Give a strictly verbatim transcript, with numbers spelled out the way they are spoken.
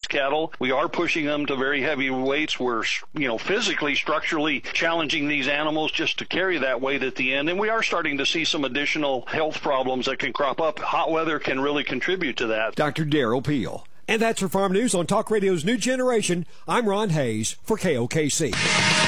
cattle. We are pushing them to very heavy weights. We're, you know, physically, structurally challenging these animals just to carry that weight at the end. And we are starting to see some additional health problems that can crop up. Hot weather can really contribute to that. Doctor Darrell Peel. And that's your Farm News on Talk Radio's New Generation. I'm Ron Hayes for K O K C.